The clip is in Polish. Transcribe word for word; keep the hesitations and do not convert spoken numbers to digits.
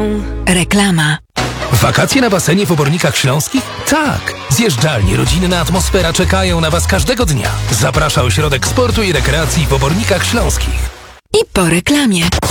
Reklama. Wakacje na basenie w Obornikach Śląskich? Tak! Zjeżdżalnie, rodzinna atmosfera czekają na Was każdego dnia. Zaprasza Ośrodek Sportu i Rekreacji w Obornikach Śląskich. I po reklamie.